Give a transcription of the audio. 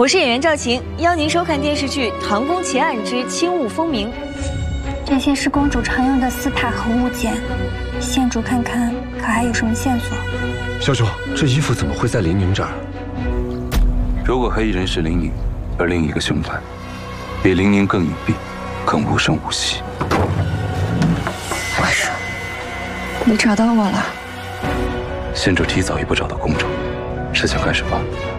我是演员赵晴，邀您收看电视剧《唐宫奇案之轻雾风鸣》。 这些是公主常用的丝帕和物件，县主看看，可还有什么线索？ 小主，这衣服怎么会在凌宁这儿？ 如果黑衣人是凌宁，而另一个凶犯比凌宁更隐蔽，更无声无息。 我说，你找到我了。 县主提早一步找到公主，是想干什么？